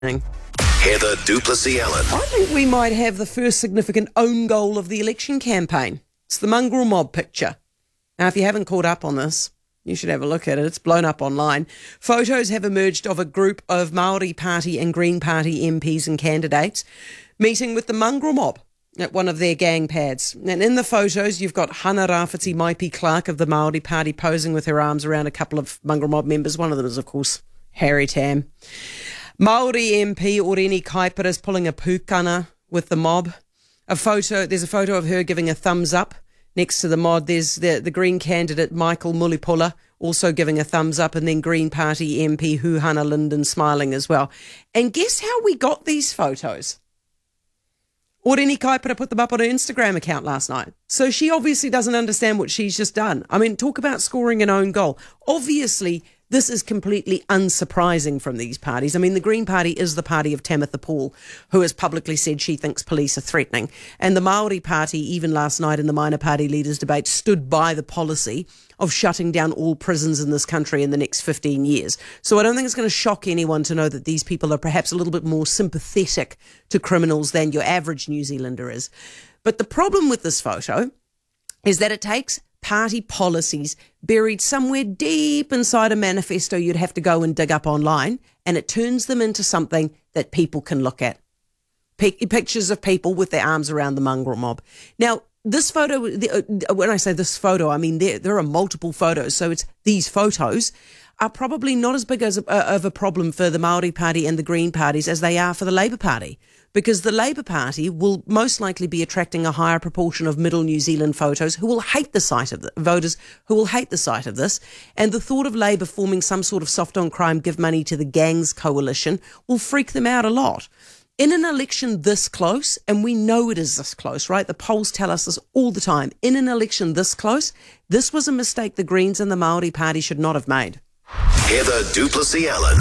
Heather Duplessis Allen. I think we might have the first significant own goal of the election campaign. It's the mongrel mob picture. Now, if you haven't caught up on this, you should have a look at it. It's blown up online. Photos have emerged of a group of Māori Party and Green Party MPs and candidates meeting with the mongrel mob at one of their gang pads. And in the photos, you've got Hana Rafiti Maipi Clark of the Māori Party posing with her arms around a couple of mongrel mob members. One of them is, of course, Harry Tam. Māori MP Oreni Kaipara is pulling a pūkana with the mob. There's a photo of her giving a thumbs up next to the mob. There's the Green candidate Michael Mulipula also giving a thumbs up, and then Green Party MP Huhana Linden smiling as well. And guess how we got these photos? Oreni Kaipara put them up on her Instagram account last night. So she obviously doesn't understand what she's just done. I mean, talk about scoring an own goal. Obviously, this is completely unsurprising from these parties. I mean, the Green Party is the party of Tamitha Paul, who has publicly said she thinks police are threatening. And the Māori Party, even last night in the minor party leaders debate, stood by the policy of shutting down all prisons in this country in the next 15 years. So I don't think it's going to shock anyone to know that these people are perhaps a little bit more sympathetic to criminals than your average New Zealander is. But the problem with this photo is that it takes party policies buried somewhere deep inside a manifesto you'd have to go and dig up online, and it turns them into something that people can look at. Pictures of people with their arms around the mongrel mob. Now, this photo, when I say this photo, I mean there are multiple photos, so it's these photos are probably not as big of a problem for the Māori Party and the Green parties as they are for the Labour Party, because the Labour Party will most likely be attracting a higher proportion of middle New Zealand voters who will hate the sight of this, and the thought of Labour forming some sort of soft on crime, give money to the gangs coalition will freak them out a lot. In an election this close, and we know it is this close, right? The polls tell us this all the time. In an election this close, this was a mistake the Greens and the Māori Party should not have made. Heather Duplessis Allen.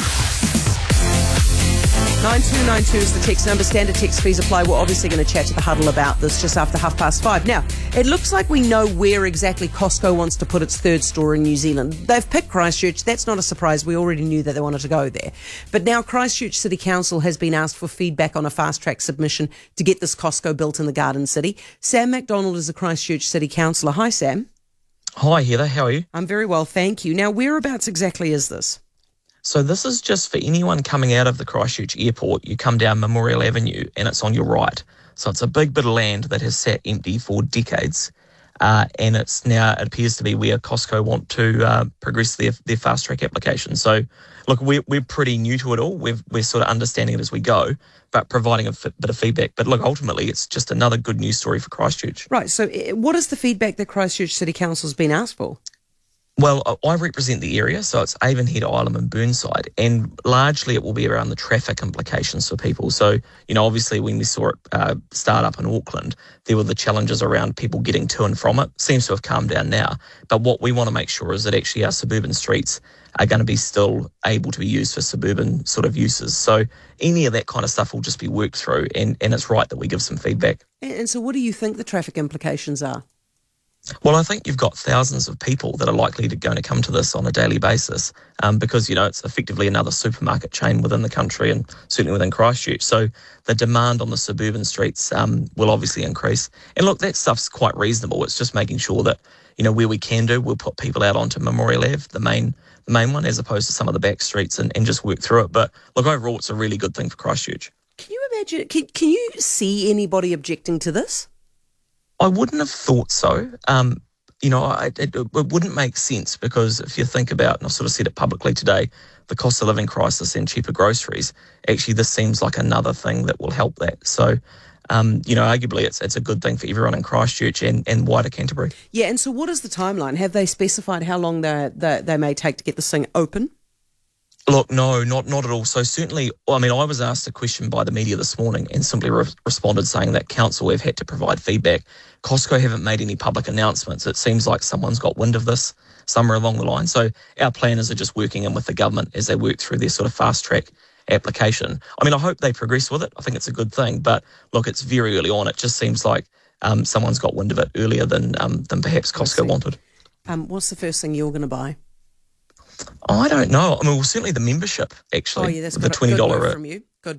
9292 is the text number. Standard text fees apply. We're obviously going to chat to the huddle about this just after 5:30. Now, it looks like we know where exactly Costco wants to put its third store in New Zealand. They've picked Christchurch. That's not a surprise. We already knew that they wanted to go there. But now Christchurch City Council has been asked for feedback on a fast-track submission to get this Costco built in the Garden City. Sam McDonald is a Christchurch City Councillor. Hi, Sam. Hi, Heather. How are you? I'm very well, thank you. Now, whereabouts exactly is this? So this is just for anyone coming out of the Christchurch airport. You come down Memorial Avenue and it's on your right. So it's a big bit of land that has sat empty for decades. And it's now, it appears to be where Costco want to progress their fast track application. So look, we're pretty new to it all. We're sort of understanding it as we go, but providing a bit of feedback. But look, ultimately, it's just another good news story for Christchurch. Right. So what is the feedback that Christchurch City Council's been asked for? Well, I represent the area, so it's Avonhead, Ilam and Burnside, and largely it will be around the traffic implications for people. So, obviously when we saw it start up in Auckland, there were the challenges around people getting to and from it. Seems to have calmed down now. But what we want to make sure is that actually our suburban streets are going to be still able to be used for suburban sort of uses. So any of that kind of stuff will just be worked through, and it's right that we give some feedback. And so what do you think the traffic implications are? Well, I think you've got thousands of people that are likely going to come to this on a daily basis because, it's effectively another supermarket chain within the country and certainly within Christchurch. So the demand on the suburban streets will obviously increase. And look, that stuff's quite reasonable. It's just making sure that, where we can do, we'll put people out onto Memorial Ave, the main one, as opposed to some of the back streets and just work through it. But look, overall, it's a really good thing for Christchurch. Can you imagine, can you see anybody objecting to this? I wouldn't have thought so. It wouldn't make sense because if you think about, and I've sort of said it publicly today, the cost of living crisis and cheaper groceries, actually this seems like another thing that will help that. So, arguably it's a good thing for everyone in Christchurch and wider Canterbury. Yeah, and so what is the timeline? Have they specified how long they may take to get this thing open? Look, no, not at all. So certainly, I was asked a question by the media this morning and simply responded saying that council have had to provide feedback. Costco haven't made any public announcements. It seems like someone's got wind of this somewhere along the line. So our planners are just working in with the government as they work through their sort of fast track application. I hope they progress with it. I think it's a good thing. But look, it's very early on. It just seems like someone's got wind of it earlier than perhaps Costco wanted. What's the first thing you're going to buy? I don't know. I mean, well, certainly the membership, Oh, actually, yeah, that's the good $20 move from you. Good